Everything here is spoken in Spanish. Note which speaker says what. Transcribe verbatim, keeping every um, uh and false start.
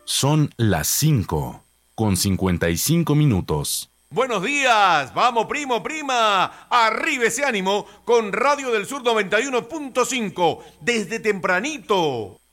Speaker 1: Son las cinco, con cincuenta y cinco minutos.
Speaker 2: Buenos días, vamos primo, prima, arriba ese ánimo con Radio del Sur noventa y uno punto cinco, desde tempranito.